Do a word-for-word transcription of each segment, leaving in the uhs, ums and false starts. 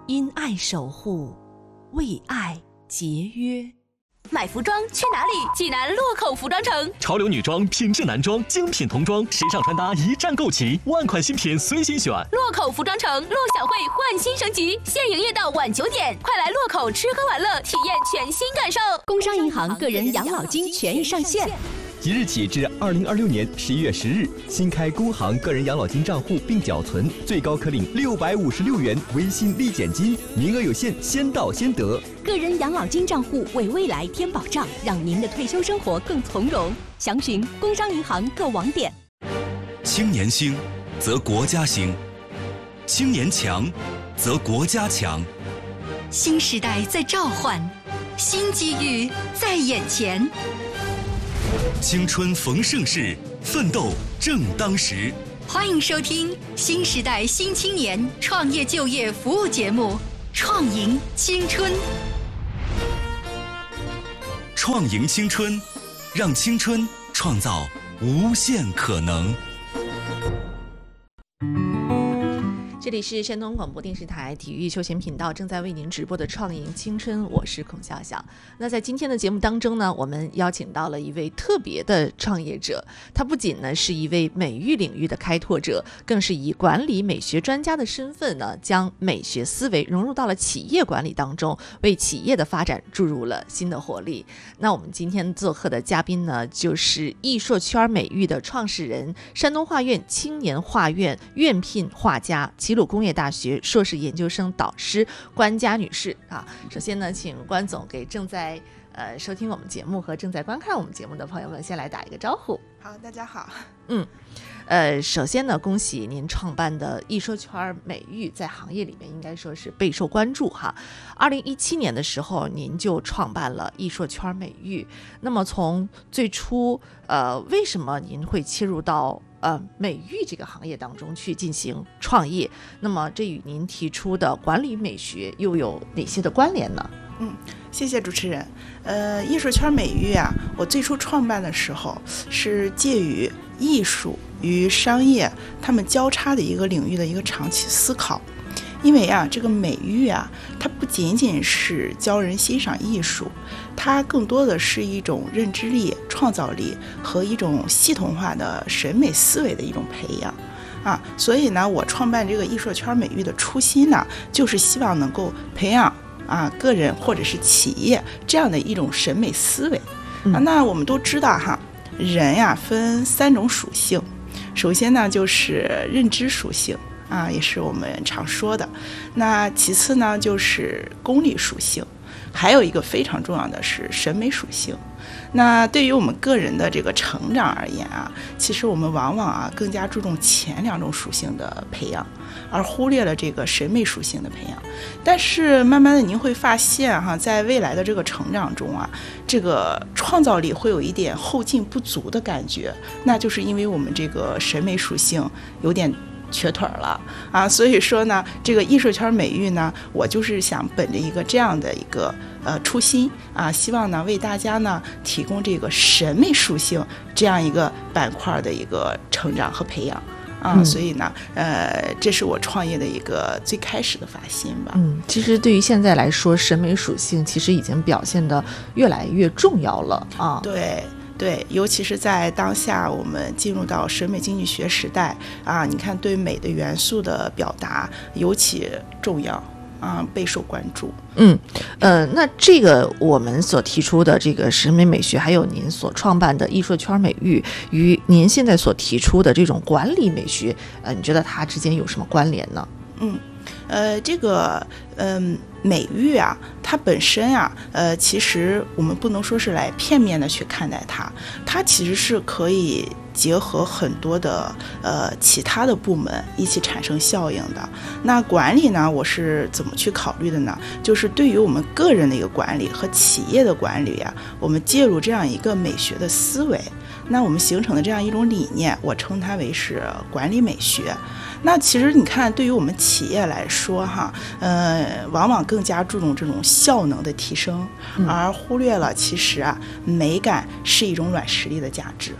因爱守护，为爱节约。 买服装去哪里？济南洛口服装城， 潮流女装、品质男装、精品童装、时尚穿搭一站购齐，万款新品随心选。 洛口服装城，陆小慧焕新升级，现营业到晚九点，快来洛口吃喝玩乐，体验全新感受。 工商银行个人养老金权益上线。 即日起至二零二六年十一月十日，新开工行个人养老金账户并缴存，最高可领六百五十六元微信立减金，名额有限，先到先得。 个人养老金账户为未来添保障，让您的退休生活更从容。详询工商银行各网点。 青年兴，则国家兴；青年强，则国家强。 新时代在召唤，新机遇在眼前。 青春逢盛世，奋斗正当时。 欢迎收听新时代新青年创业就业服务节目《创赢青春》。 创赢青春，让青春创造无限可能。 这里是山东广播电视台体育休闲频道正在为您直播的创赢青春，我是孔笑笑。那在今天的节目当中呢，我们邀请到了一位特别的创业者，他不仅呢是一位美育领域的开拓者，更是以管理美学专家的身份呢，将美学思维融入到了企业管理当中，为企业的发展注入了新的活力。那我们今天做客的嘉宾呢，就是艺硕圈美育的创始人，山东画院青年画院院聘画家，齐鲁工业大学硕士研究生导师关佳女士啊。首先呢，请关总给正在呃收听我们节目和正在观看我们节目的朋友们先来打一个招呼。 好，大家好。 嗯，呃，首先呢，恭喜您创办的艺硕圈美育在行业里面应该说是备受关注哈。二零一七年的时候，您就创办了艺硕圈美育。那么从最初，呃，为什么您会切入到呃美育这个行业当中去进行创业？那么这与您提出的管理美学又有哪些的关联呢？ 嗯，谢谢主持人。呃，艺术圈美育啊，我最初创办的时候是介于艺术与商业他们交叉的一个领域的一个长期思考。因为啊，这个美育啊，它不仅仅是教人欣赏艺术，它更多的是一种认知力、创造力和一种系统化的审美思维的一种培养啊。所以呢，我创办这个艺术圈美育的初心呢，就是希望能够培养啊个人或者是企业这样的一种审美思维。啊，那我们都知道哈，人呀分三种属性，首先呢就是认知属性。啊，也是我们常说的。那其次呢，就是功利属性，还有一个非常重要的是审美属性。那对于我们个人的这个成长而言啊，其实我们往往啊更加注重前两种属性的培养，而忽略了这个审美属性的培养。但是慢慢的您会发现哈，在未来的这个成长中啊，这个创造力会有一点后劲不足的感觉，那就是因为我们这个审美属性有点瘸腿了啊。所以说呢，这个艺术圈美育呢，我就是想本着一个这样的一个呃初心啊，希望呢为大家呢提供这个审美属性这样一个板块的一个成长和培养啊。嗯、所以呢，呃，这是我创业的一个最开始的发心吧。 嗯，其实对于现在来说，审美属性其实已经表现得越来越重要了啊。 对。对，尤其是在当下我们进入到审美经济学时代啊，你看对美的元素的表达尤其重要啊，备受关注。 嗯，呃，那这个我们所提出的这个审美美学，还有您所创办的艺术圈美育，与您现在所提出的这种管理美学，呃，你觉得它之间有什么关联呢？ 嗯，呃，这个，嗯、呃。美育啊，它本身啊，呃，其实我们不能说是来片面的去看待它，它其实是可以结合很多的呃其他的部门一起产生效应的。那管理呢，我是怎么去考虑的呢？就是对于我们个人的一个管理和企业的管理啊，我们介入这样一个美学的思维，那我们形成的这样一种理念，我称它为是管理美学。那其实你看，对于我们企业来说哈，呃，往往更加注重这种效能的提升，而忽略了其实啊，美感是一种软实力的价值。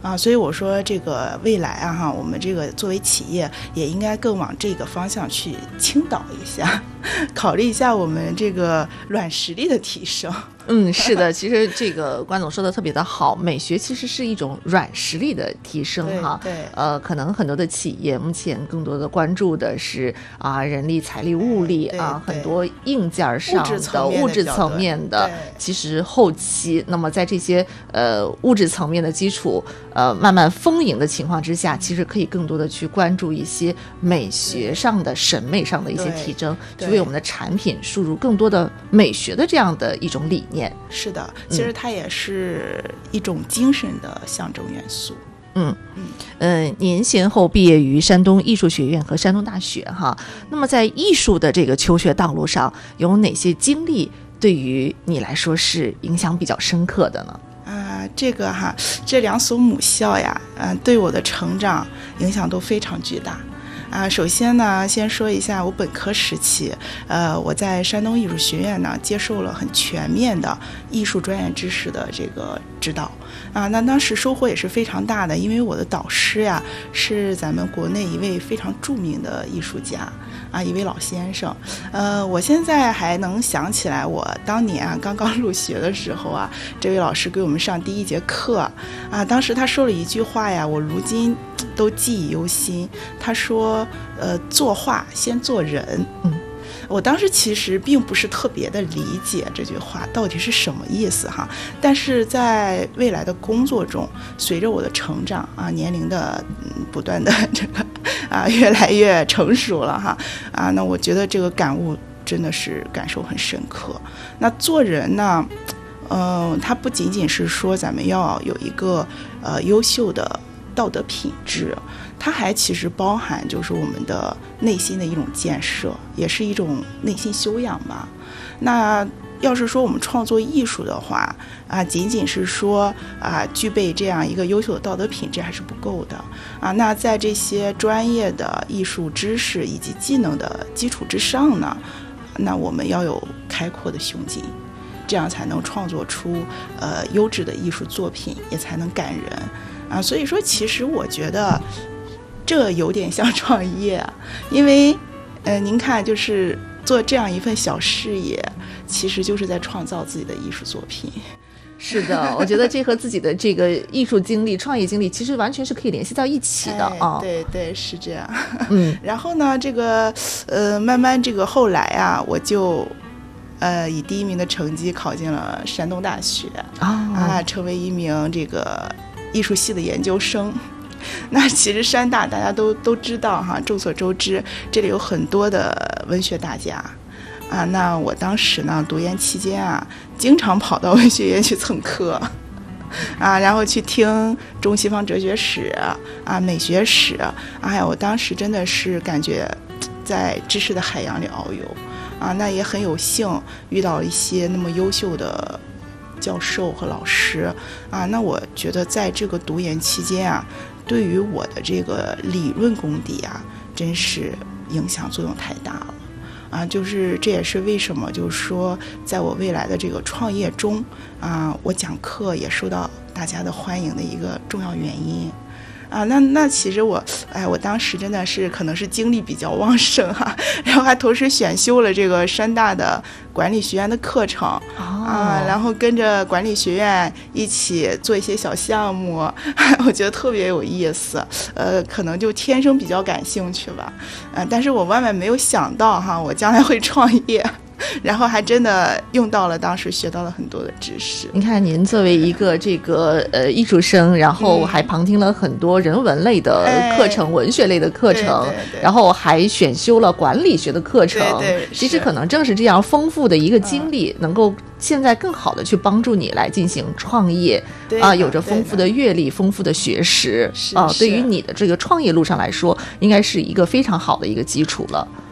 啊，所以我说这个未来啊哈，我们这个作为企业也应该更往这个方向去倾倒一下，考虑一下我们这个软实力的提升。 嗯，是的，其实这个关总说的特别的好，美学其实是一种软实力的提升哈。 对，对呃，可能很多的企业目前更多的关注的是啊人力、财力、物力啊，很多硬件上的物质层面的，其实后期那么在这些呃物质层面的基础呃慢慢丰盈的情况之下，其实可以更多的去关注一些美学上的、审美上的一些提升，去为我们的产品输入更多的美学的这样的一种理念。 是的，其实它也是一种精神的象征元素。 嗯嗯呃，您先后毕业于山东艺术学院和山东大学哈。那么在艺术的这个求学道路上，有哪些经历对于你来说是影响比较深刻的呢？ 啊、呃，这个哈，这两所母校呀，嗯、呃，对我的成长影响都非常巨大。啊，首先呢，先说一下我本科时期，呃，我在山东艺术学院呢接受了很全面的艺术专业知识的这个指导，啊，那当时收获也是非常大的，因为我的导师呀是咱们国内一位非常著名的艺术家，啊，一位老先生，呃，我现在还能想起来，我当年啊刚刚入学的时候啊，这位老师给我们上第一节课，啊，当时他说了一句话呀，我如今都记忆犹新。他说，呃，作画先做人。嗯，我当时其实并不是特别的理解这句话到底是什么意思哈，但是在未来的工作中，随着我的成长啊，年龄的、嗯、不断的这个啊越来越成熟了哈啊，那我觉得这个感悟真的是感受很深刻。那做人呢，嗯、呃，它不仅仅是说咱们要有一个呃优秀的道德品质，它还其实包含就是我们的内心的一种建设，也是一种内心修养吧。那要是说我们创作艺术的话啊，仅仅是说啊具备这样一个优秀的道德品质还是不够的啊。那在这些专业的艺术知识以及技能的基础之上呢，那我们要有开阔的胸襟，这样才能创作出呃优质的艺术作品，也才能感人啊。所以说，其实我觉得这有点像创业，因为呃，您看，就是做这样一份小事业，其实就是在创造自己的艺术作品。 是的，我觉得这和自己的这个艺术经历、创业经历，其实完全是可以联系到一起的啊、 哎。对对，是这样。 嗯， 然后呢，这个呃，慢慢这个后来啊，我就呃以第一名的成绩考进了山东大学、哦、啊，成为一名这个艺术系的研究生。那其实山大大家都都知道哈，众所周知，这里有很多的文学大家啊。那我当时呢，读研期间啊，经常跑到文学院去蹭课啊，然后去听中西方哲学史啊、美学史。哎呀，我当时真的是感觉在知识的海洋里遨游啊。那也很有幸遇到一些那么优秀的教授和老师啊。那我觉得在这个读研期间啊，对于我的这个理论功底啊，真是影响作用太大了啊！就是这也是为什么，就是说，在我未来的这个创业中啊，我讲课也受到大家的欢迎的一个重要原因啊。那那其实我，哎，我当时真的是可能是精力比较旺盛哈、啊，然后还同时选修了这个山大的管理学院的课程、哦、啊，然后跟着管理学院一起做一些小项目，我觉得特别有意思，呃，可能就天生比较感兴趣吧，嗯、呃，但是我万万没有想到哈，我将来会创业。然后还真的用到了当时学到了很多的知识。 你看您作为一个这个呃艺术生，然后还旁听了很多人文类的课程、哎、文学类的课程， 对对对， 然后还选修了管理学的课程。 对对， 其实可能正是这样丰富的一个经历、嗯、能够现在更好的去帮助你来进行创业啊、呃，有着丰富的阅历、丰富的学识啊、呃，对于你的这个创业路上来说，应该是一个非常好的一个基础了。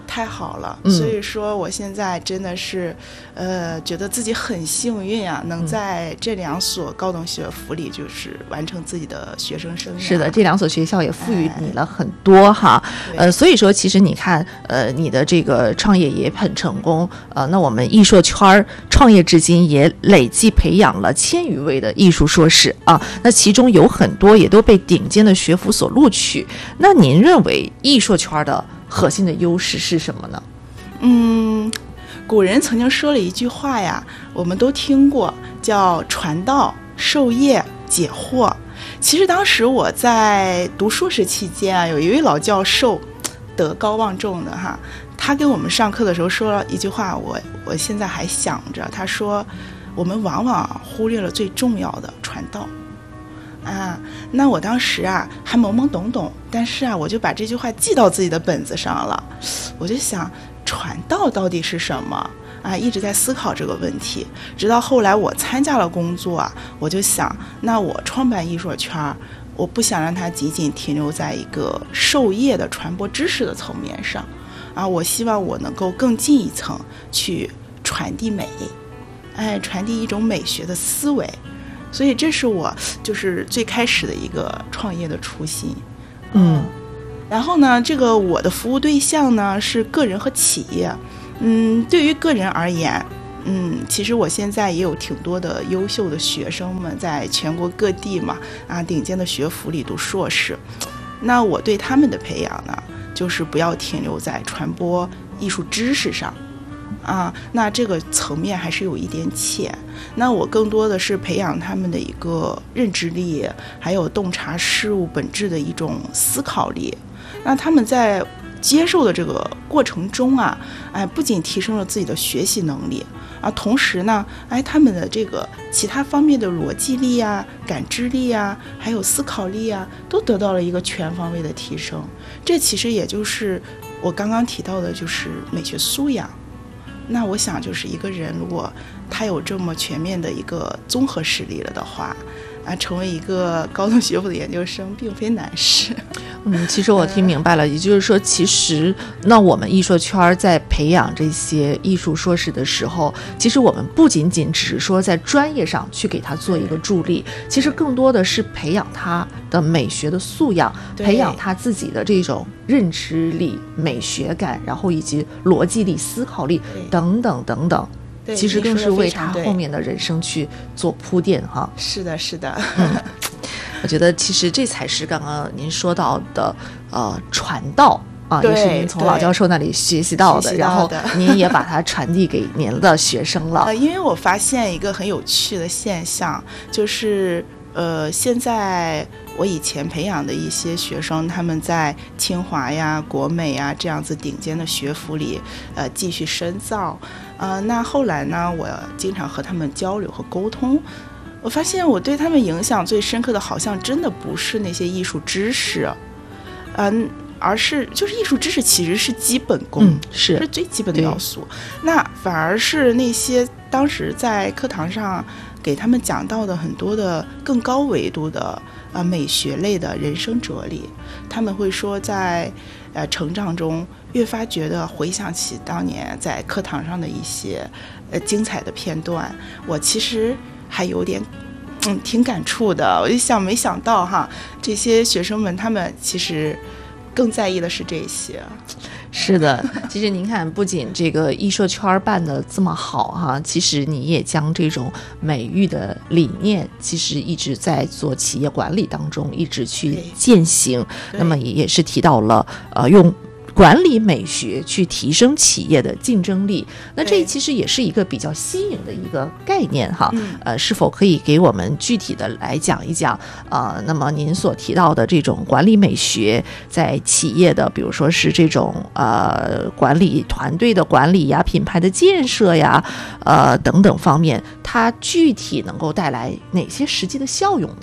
太好了、 嗯、 所以说我现在真的是呃觉得自己很幸运啊，能在这两所高等学府里就是完成自己的学生生涯。 是的，这两所学校也赋予你了很多、哎、哈呃所以说其实你看呃你的这个创业也很成功，呃那我们艺硕圈创业至今也累计培养了千余位的艺术硕士啊，那其中有很多也都被顶尖的学府所录取。那您认为艺硕圈的核心的优势是什么呢？ 嗯，古人曾经说了一句话呀，我们都听过，叫传道授业解惑。其实当时我在读硕士期间啊，有一位老教授德高望重的哈，他给我们上课的时候说了一句话，我我现在还想着，他说我们往往忽略了最重要的传道啊。那我当时啊还懵懵懂懂，但是啊我就把这句话记到自己的本子上了。我就想传道到底是什么啊，一直在思考这个问题。直到后来我参加了工作啊，我就想，那我创办艺硕圈，我不想让它仅仅停留在一个授业的传播知识的层面上啊，我希望我能够更进一层去传递美，哎，传递一种美学的思维。所以这是我就是最开始的一个创业的初心。 嗯， 然后呢，这个我的服务对象呢是个人和企业。嗯，对于个人而言，嗯，其实我现在也有挺多的优秀的学生们在全国各地嘛，啊，顶尖的学府里读硕士。那我对他们的培养呢，就是不要停留在传播艺术知识上。啊，那这个层面还是有一点浅。那我更多的是培养他们的一个认知力，还有洞察事物本质的一种思考力。那他们在接受的这个过程中啊，哎，不仅提升了自己的学习能力啊，同时呢，哎，他们的这个其他方面的逻辑力啊、感知力啊，还有思考力啊，都得到了一个全方位的提升。这其实也就是我刚刚提到的，就是美学素养。那我想，就是一个人如果他有这么全面的一个综合实力了的话，啊，成为一个高等学府的研究生并非难事。 嗯，其实我听明白了，也就是说，其实那我们艺硕圈在培养这些艺术硕士的时候，其实我们不仅仅只是说在专业上去给他做一个助力，其实更多的是培养他的美学的素养，培养他自己的这种认知力、美学感，然后以及逻辑力、思考力等等等等。其实更是为他后面的人生去做铺垫哈。 是的，是的。 嗯，我觉得其实这才是刚刚您说到的呃传道啊，也是您从老教授那里学习到的，然后您也把它传递给您的学生了。 呃，因为我发现一个很有趣的现象，就是呃，现在我以前培养的一些学生，他们在清华呀、国美呀这样子顶尖的学府里，呃，继续深造。呃，那后来呢，我经常和他们交流和沟通，我发现我对他们影响最深刻的，好像真的不是那些艺术知识，嗯、呃，而是就是艺术知识其实是基本功， 嗯、是是最基本的要素。那反而是那些当时在课堂上给他们讲到的很多的更高维度的呃美学类的人生哲理，他们会说在呃成长中越发觉得回想起当年在课堂上的一些呃精彩的片段，我其实还有点嗯挺感触的。我就想没想到哈，这些学生们他们其实更在意的是这些。 是的，其实您看，不仅这个艺硕圈办得这么好哈，其实你也将这种美育的理念，其实一直在做企业管理当中一直去践行。那么也是提到了呃用管理美学去提升企业的竞争力，那这其实也是一个比较新颖的一个概念哈。呃，是否可以给我们具体的来讲一讲？呃，那么您所提到的这种管理美学，在企业的，比如说是这种呃管理团队的管理呀、品牌的建设呀，呃等等方面，它具体能够带来哪些实际的效用呢？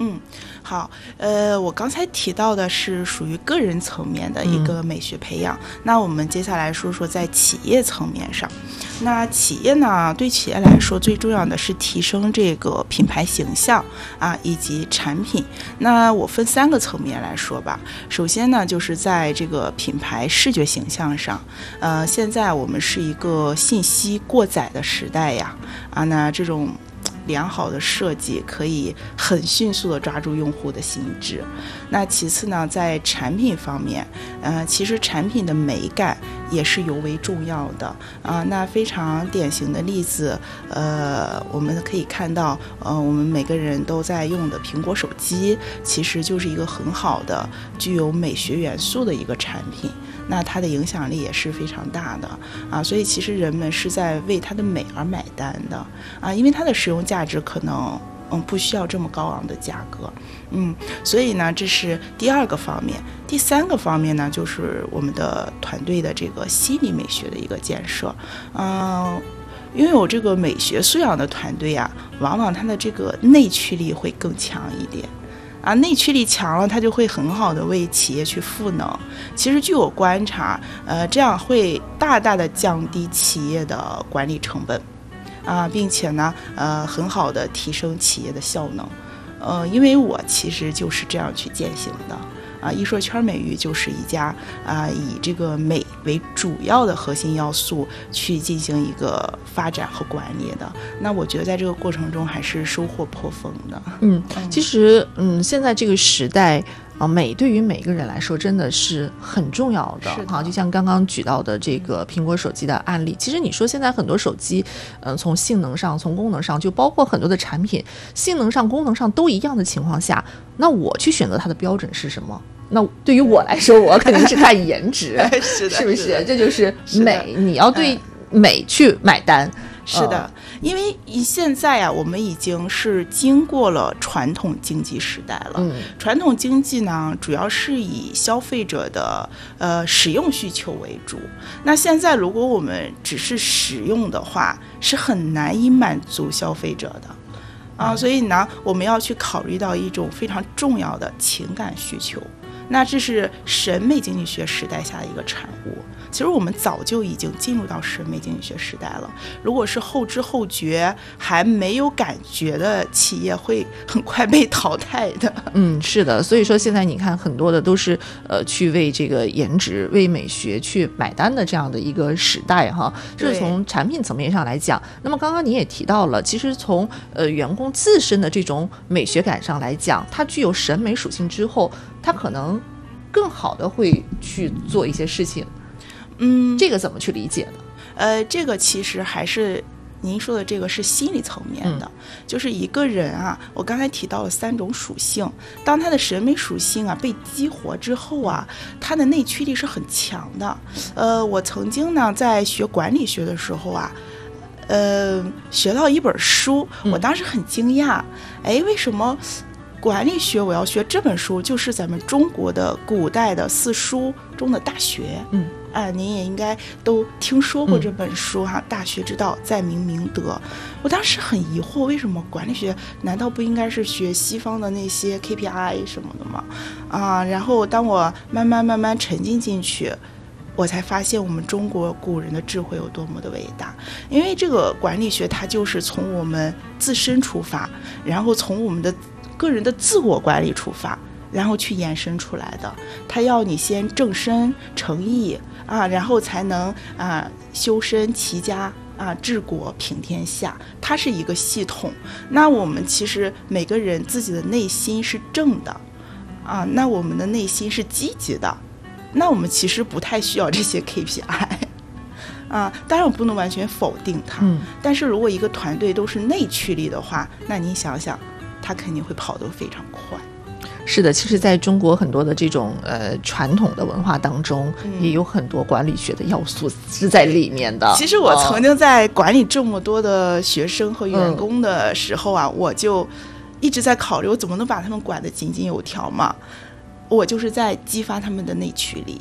嗯，好，呃，我刚才提到的是属于个人层面的一个美学培养，嗯、那我们接下来说说在企业层面上。那企业呢，对企业来说最重要的是提升这个品牌形象啊，以及产品。那我分三个层面来说吧。首先呢，就是在这个品牌视觉形象上，呃，现在我们是一个信息过载的时代呀，啊，那这种良好的设计可以很迅速地抓住用户的心智。那其次呢，在产品方面，呃，其实产品的美感也是尤为重要的啊、呃。那非常典型的例子，呃，我们可以看到，呃，我们每个人都在用的苹果手机，其实就是一个很好的具有美学元素的一个产品。那它的影响力也是非常大的啊，所以其实人们是在为它的美而买单的啊，因为它的实用价值可能嗯不需要这么高昂的价格，嗯，所以呢这是第二个方面。第三个方面呢，就是我们的团队的这个心理美学的一个建设，嗯。拥有这个美学素养的团队啊，往往它的这个内驱力会更强一点。啊，内驱力强了，它就会很好的为企业去赋能。其实据我观察，呃，这样会大大的降低企业的管理成本，啊，并且呢，呃，很好的提升企业的效能。呃，因为我其实就是这样去践行的。啊，艺硕圈美育就是一家啊以这个美为主要的核心要素去进行一个发展和管理的。那我觉得在这个过程中还是收获颇丰的。 嗯，其实嗯，现在这个时代啊，美对于每个人来说真的是很重要的哈。就像刚刚举到的这个苹果手机的案例，其实你说现在很多手机，嗯、呃，从性能上、从功能上，就包括很多的产品，性能上、功能上都一样的情况下，那我去选择它的标准是什么？那对于我来说，我肯定是看颜值， 是的， 是不是？ 是这就是美，你要对美去买单。 是的，因为现在啊，我们已经是经过了传统经济时代了。嗯，传统经济呢，主要是以消费者的呃使用需求为主。那现在如果我们只是使用的话，是很难以满足消费者的。啊，所以呢，我们要去考虑到一种非常重要的情感需求。那这是审美经济学时代下的一个产物。其实我们早就已经进入到审美经济学时代了。如果是后知后觉还没有感觉的企业，会很快被淘汰的。 嗯，是的。所以说现在你看，很多的都是呃去为这个颜值、为美学去买单的这样的一个时代哈。这是从产品层面上来讲。那么刚刚你也提到了，其实从呃员工自身的这种美学感上来讲，它具有审美属性之后，它可能更好的会去做一些事情。 嗯， 这个怎么去理解呢？ 呃，这个其实还是您说的这个是心理层面的、嗯、就是一个人啊，我刚才提到了三种属性，当他的审美属性啊被激活之后啊，他的内驱力是很强的。呃，我曾经呢在学管理学的时候啊，呃，学到一本书，我当时很惊讶，哎、嗯，为什么管理学我要学这本书？就是咱们中国的古代的四书中的《大学》。嗯。啊，您也应该都听说过这本书哈、嗯，大学之道，在明明德。我当时很疑惑，为什么管理学难道不应该是学西方的那些 K P I 什么的吗？啊，然后当我慢慢慢慢沉浸进去，我才发现我们中国古人的智慧有多么的伟大。因为这个管理学它就是从我们自身出发，然后从我们的个人的自我管理出发，然后去延伸出来的。他要你先正身诚意啊，然后才能啊修身齐家啊治国平天下，它是一个系统。那我们其实每个人自己的内心是正的啊，那我们的内心是积极的，那我们其实不太需要这些 K P I 啊。当然我不能完全否定它、嗯、但是如果一个团队都是内驱力的话，那你想想他肯定会跑得非常快。 是的，其实在中国很多的这种呃传统的文化当中、嗯、也有很多管理学的要素是在里面的。 其实我曾经在管理这么多的学生和员工的时候啊、嗯、我就一直在考虑我怎么能把他们管得井井有条嘛。我就是在激发他们的内驱力，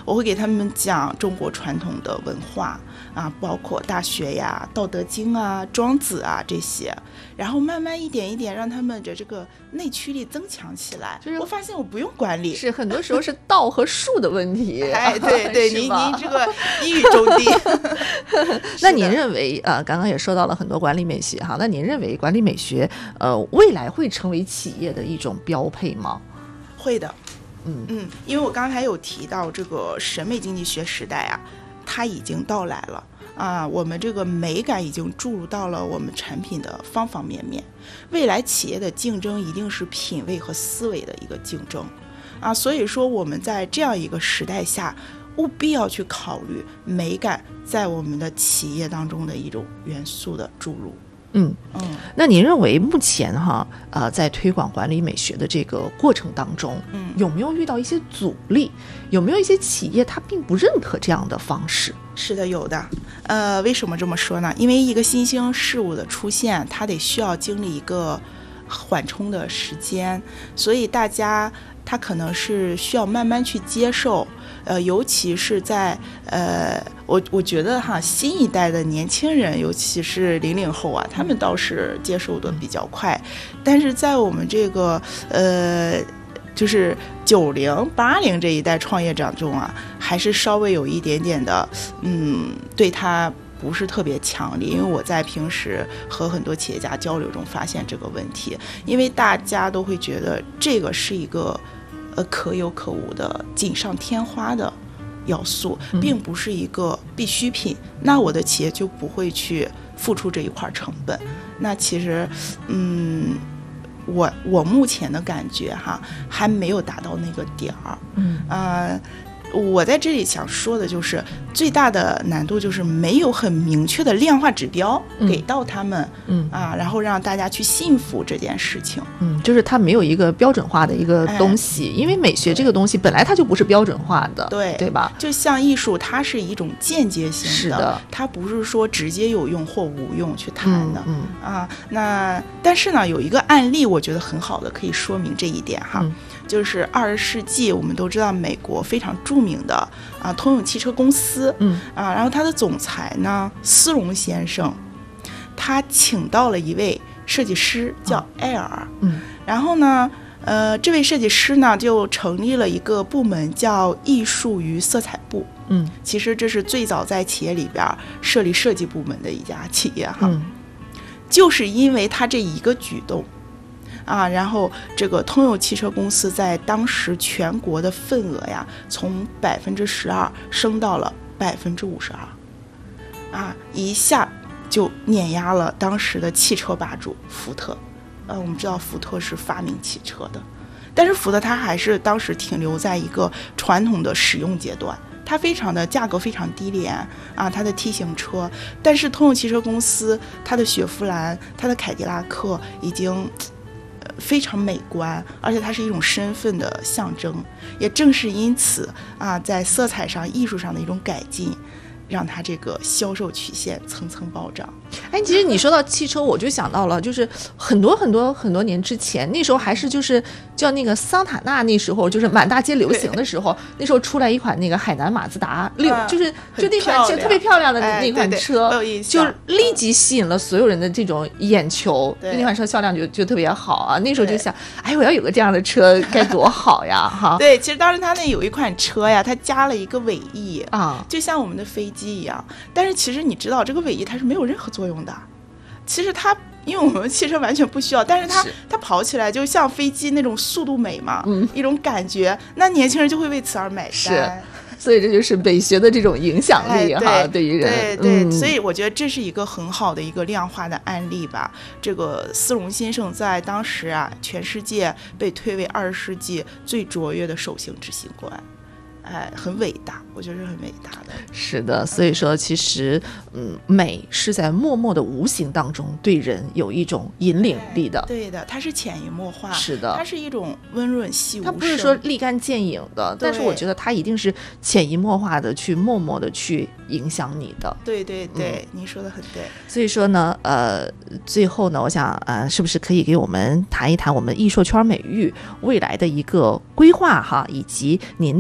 我会给他们讲中国传统的文化啊，包括大学呀、道德经啊、庄子啊这些，然后慢慢一点一点让他们的这个内驱力增强起来。就是我发现我不用管理， 是很多时候是道和术的问题。 哎，对对，您您这个一语中的。 那您认为呃，刚刚也说到了很多管理美学哈，那您认为管理美学呃未来会成为企业的一种标配吗？ 会的。 嗯嗯，因为我刚才有提到这个审美经济学时代啊，它已经到来了啊，我们这个美感已经注入到了我们产品的方方面面。未来企业的竞争一定是品味和思维的一个竞争啊，所以说我们在这样一个时代下，务必要去考虑美感在我们的企业当中的一种元素的注入。 嗯嗯， 那您认为目前哈呃在推广管理美学的这个过程当中， 嗯， 有没有遇到一些阻力？有没有一些企业它并不认可这样的方式？ 是的，有的。呃，为什么这么说呢？因为一个新兴事物的出现，它得需要经历一个缓冲的时间，所以大家他可能是需要慢慢去接受。呃，尤其是在呃，我我觉得哈，新一代的年轻人，尤其是零零后啊，他们倒是接受的比较快，但是在我们这个呃，就是九零八零这一代创业者中啊，还是稍微有一点点的，嗯，对他不是特别强烈。因为我在平时和很多企业家交流中发现这个问题，因为大家都会觉得这个是一个呃可有可无的锦上添花的要素，并不是一个必需品，那我的企业就不会去付出这一块成本。那其实嗯我我目前的感觉哈，还没有达到那个点儿。嗯呃我在这里想说的就是最大的难度就是没有很明确的量化指标给到他们，嗯啊，然后让大家去信服这件事情。 嗯，就是它没有一个标准化的一个东西，哎，因为美学这个东西本来它就不是标准化的， 对对吧？ 就像艺术，它是一种间接性的， 是的， 它不是说直接有用或无用去谈的。 嗯嗯啊，那但是呢，有一个案例我觉得很好的可以说明这一点哈。嗯，就是二十世纪，我们都知道美国非常著名的啊通用汽车公司，嗯啊，然后他的总裁呢斯隆先生，他请到了一位设计师叫埃尔，嗯，然后呢，呃，这位设计师呢就成立了一个部门叫艺术与色彩部，嗯，其实这是最早在企业里边设立设计部门的一家企业哈，嗯，就是因为他这一个举动。啊，然后这个通用汽车公司在当时全国的份额呀，从百分之十二升到了百分之五十二，啊，一下就碾压了当时的汽车霸主福特。呃，我们知道福特是发明汽车的，但是福特它还是当时停留在一个传统的使用阶段，它非常的价格非常低廉啊，它的 T 型车，但是通用汽车公司它的雪佛兰、它的凯迪拉克已经非常美观，而且它是一种身份的象征。也正是因此啊，在色彩上、艺术上的一种改进，让它这个销售曲线层层暴涨。 哎，其实你说到汽车，我就想到了，就是很多很多很多年之前，那时候还是就是叫那个桑塔纳，那时候就是满大街流行的时候，那时候出来一款那个海南马自达六、啊，就是就那款车特别漂亮的那款车， 哎、对对就立即吸引了所有人的这种眼球，就那款车销量就就特别好啊。那时候就想，哎，我要有个这样的车该多好呀！哈， 对，其实当时它那有一款车呀，它加了一个尾翼啊， 就像我们的飞机一样，但是其实你知道这个尾翼它是没有任何作用的。其实它，因为我们汽车完全不需要，但是它是它跑起来就像飞机那种速度美嘛，嗯，一种感觉，那年轻人就会为此而买单。 是，所以这就是美学的这种影响力哈， 哎、 对于人， 对对、 嗯， 所以我觉得这是一个很好的一个量化的案例吧。这个斯隆先生在当时啊，全世界被推为二十世纪最卓越的首席执行官。哎，很伟大，我觉得是很伟大的。 是的，所以说其实，嗯，美是在默默的无形当中对人有一种引领力的。 对的，它是潜移默化。 是的， 它是一种温润细无声。 它不是说立竿见影的，但是我觉得它一定是潜移默化的去默默的去影响你的。 对对对，嗯、您说的很对。 所以说呢，呃，最后呢，我想，呃，是不是可以给我们谈一谈我们艺术圈美育未来的一个规划哈，以及您对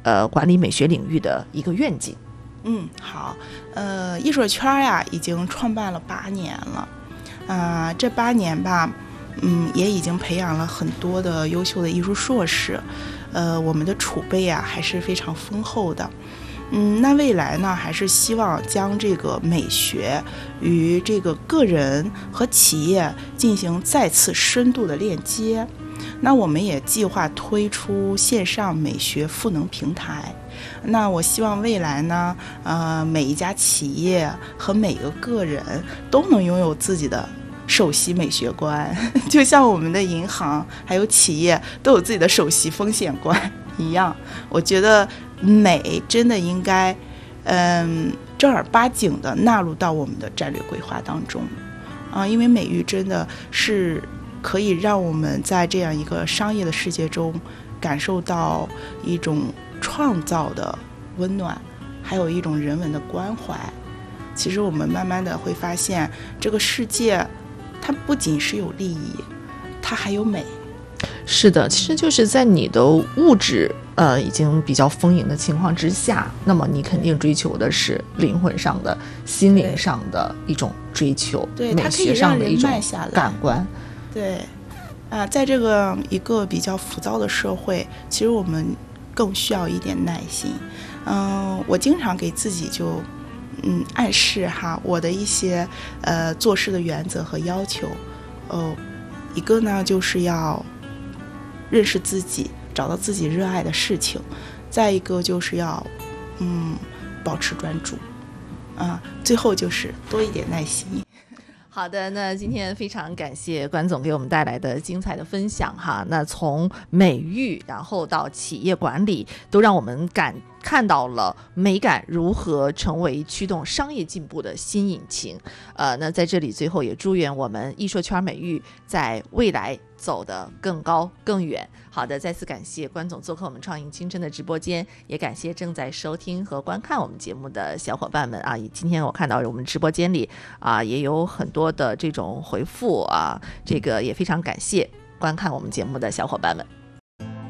呃管理美学领域的一个愿景。 嗯，好，呃，艺术圈呀，已经创办了八年了，啊、呃，这八年吧，嗯，也已经培养了很多的优秀的艺术硕士，呃，我们的储备啊还是非常丰厚的。嗯，那未来呢，还是希望将这个美学与这个个人和企业进行再次深度的链接。那我们也计划推出线上美学赋能平台。那我希望未来呢，呃，每一家企业和每个个人都能拥有自己的首席美学观，就像我们的银行还有企业都有自己的首席风险观一样。我觉得美真的应该，嗯，正儿八经的纳入到我们的战略规划当中，啊，因为美育真的是可以让我们在这样一个商业的世界中感受到一种创造的温暖，还有一种人文的关怀。其实我们慢慢的会发现，这个世界它不仅是有利益，它还有美。 是的，其实就是在你的物质呃已经比较丰盈的情况之下，那么你肯定追求的是灵魂上的、心灵上的一种追求， 对， 美学上的一种感官。 对，啊、呃，在这个一个比较浮躁的社会，其实我们更需要一点耐心。嗯、呃，我经常给自己就嗯暗示哈，我的一些呃做事的原则和要求。呃，一个呢就是要认识自己，找到自己热爱的事情；再一个就是要嗯保持专注，啊、呃，最后就是多一点耐心。 好的，那今天非常感谢关总给我们带来的精彩的分享哈。那从美育，然后到企业管理，都让我们感看到了美感如何成为驱动商业进步的新引擎。呃，那在这里最后也祝愿我们艺术圈美育在未来走得更高更远。好的，再次感谢关总做客我们创影青春的直播间，也感谢正在收听和观看我们节目的小伙伴们啊！今天我看到我们直播间里啊也有很多的这种回复啊，这个也非常感谢观看我们节目的小伙伴们。